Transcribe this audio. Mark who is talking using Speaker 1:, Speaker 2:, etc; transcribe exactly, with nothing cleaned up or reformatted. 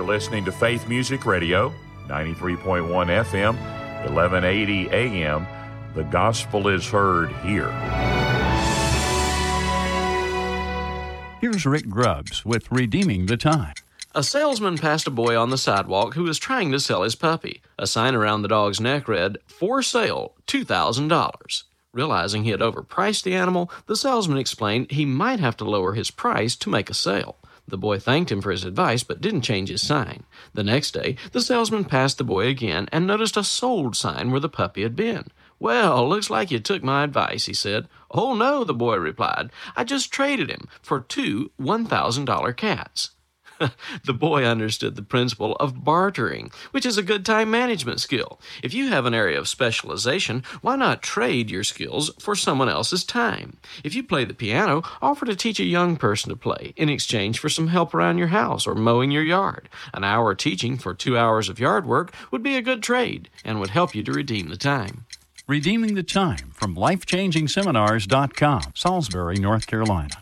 Speaker 1: You're listening to Faith Music Radio, ninety-three point one F M, eleven eighty A M. The gospel is heard here.
Speaker 2: Here's Rick Grubbs with Redeeming the Time.
Speaker 3: A salesman passed a boy on the sidewalk who was trying to sell his puppy. A sign around the dog's neck read, "For sale, two thousand dollars. Realizing he had overpriced the animal, the salesman explained he might have to lower his price to make a sale. The boy thanked him for his advice but didn't change his sign. The next day, the salesman passed the boy again and noticed a sold sign where the puppy had been. "Well, looks like you took my advice," he said. "Oh, no," the boy replied. "I just traded him for two one thousand dollars cats." The boy understood the principle of bartering, which is a good time management skill. If you have an area of specialization, why not trade your skills for someone else's time? If you play the piano, offer to teach a young person to play in exchange for some help around your house or mowing your yard. An hour teaching for two hours of yard work would be a good trade and would help you to redeem the time.
Speaker 2: Redeeming the Time from life changing seminars dot com, Salisbury, North Carolina.